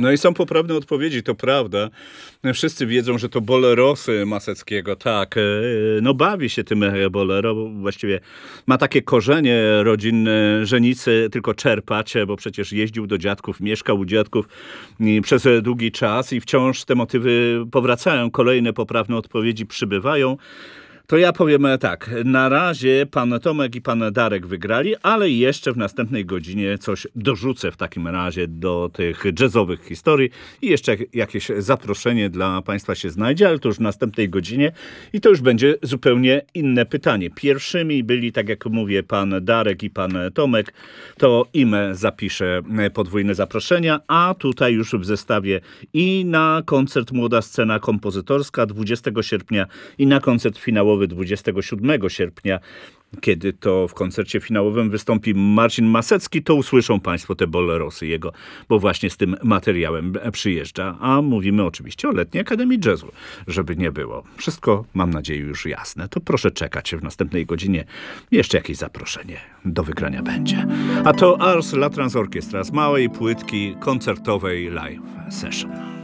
No i są poprawne odpowiedzi, to prawda. Wszyscy wiedzą, że to bolerosy Maseckiego, tak. No bawi się tym bolero, bo właściwie ma takie korzenie rodzinne, żenicy tylko czerpać, bo przecież jeździł do dziadków, mieszkał u dziadków przez długi czas i wciąż te motywy powracają, kolejne poprawne odpowiedzi przybywają. To ja powiem tak, na razie pan Tomek i pan Darek wygrali, ale jeszcze w następnej godzinie coś dorzucę w takim razie do tych jazzowych historii i jeszcze jakieś zaproszenie dla państwa się znajdzie, ale to już w następnej godzinie i to już będzie zupełnie inne pytanie. Pierwszymi byli, tak jak mówię, pan Darek i pan Tomek, to im zapiszę podwójne zaproszenia, a tutaj już w zestawie i na koncert Młoda Scena Kompozytorska 20 sierpnia i na koncert finałowy 27 sierpnia, kiedy to w koncercie finałowym wystąpi Marcin Masecki, to usłyszą państwo te bolerosy jego, bo właśnie z tym materiałem przyjeżdża. A mówimy oczywiście o Letniej Akademii Jazzu, żeby nie było. Wszystko, mam nadzieję, już jasne. To proszę czekać w następnej godzinie. Jeszcze jakieś zaproszenie do wygrania będzie. A to Ars La Trans Orchestra z małej płytki koncertowej live session.